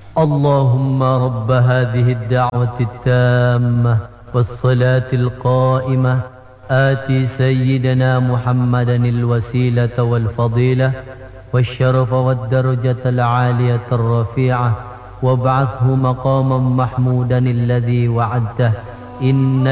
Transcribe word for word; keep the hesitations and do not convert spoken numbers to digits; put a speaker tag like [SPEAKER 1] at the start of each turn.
[SPEAKER 1] اللهم رب هذه الدعوة التامة والصلاة القائمة آتي سيدنا محمدا الوسيلة والفضيلة والشرف والدرجة العالية الرفيعة وابعثه مقاما محمودا الذي وعدته إن